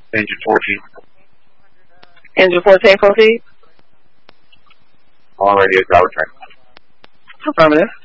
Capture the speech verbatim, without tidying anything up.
Engine fourteen. Engine fourteen, proceed. All radio powertrain. Affirmative.